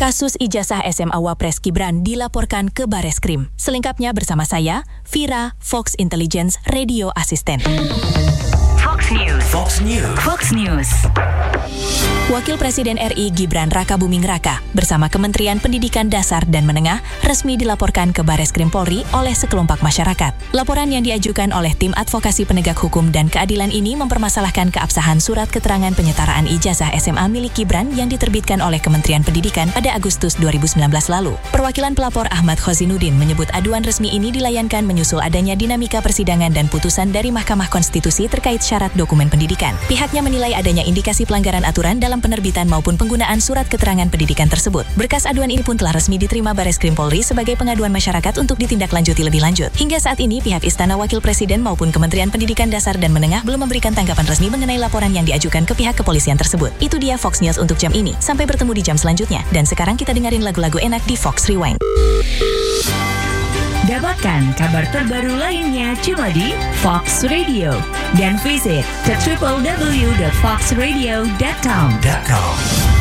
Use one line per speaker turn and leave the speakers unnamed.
Kasus ijazah SMA Wapres Gibran dilaporkan ke Bareskrim. Selengkapnya bersama saya, Vira, Fox Intelligence Radio Assistant.
Fox News.
Fox News.
Fox News.
Wakil Presiden RI Gibran Rakabuming Raka bersama Kementerian Pendidikan Dasar dan Menengah resmi dilaporkan ke Bareskrim Polri oleh sekelompok masyarakat. Laporan yang diajukan oleh Tim Advokasi Penegak Hukum dan Keadilan ini mempermasalahkan keabsahan surat keterangan penyetaraan ijazah SMA milik Gibran yang diterbitkan oleh Kementerian Pendidikan pada Agustus 2019 lalu. Perwakilan pelapor Ahmad Khozinuddin menyebut aduan resmi ini dilayangkan menyusul adanya dinamika persidangan dan putusan dari Mahkamah Konstitusi terkait syarat dokumen pendidikan. Pihaknya menilai adanya indikasi pelanggaran aturan dalam penerbitan maupun penggunaan surat keterangan pendidikan tersebut. Berkas aduan ini pun telah resmi diterima Bareskrim Polri sebagai pengaduan masyarakat untuk ditindaklanjuti lebih lanjut. Hingga saat ini, pihak Istana Wakil Presiden maupun Kementerian Pendidikan Dasar dan Menengah belum memberikan tanggapan resmi mengenai laporan yang diajukan ke pihak kepolisian tersebut. Itu dia Fox News untuk jam ini. Sampai bertemu di jam selanjutnya. Dan sekarang kita dengerin lagu-lagu enak di Fox Rewind.
Dapatkan kabar terbaru lainnya cuma di Fox Radio dan visit ke www.foxradio.com.